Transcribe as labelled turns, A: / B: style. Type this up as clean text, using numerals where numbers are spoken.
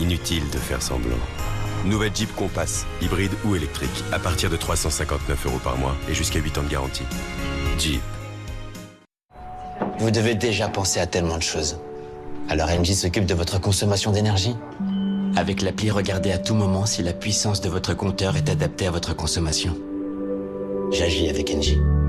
A: inutile de faire semblant. Nouvelle Jeep Compass, hybride ou électrique, à partir de 359 € par mois et jusqu'à 8 ans de garantie. Jeep.
B: Vous devez déjà penser à tellement de choses. Alors Engie s'occupe de votre consommation d'énergie. Avec l'appli, regardez à tout moment si la puissance de votre compteur est adaptée à votre consommation. J'agis avec Engie.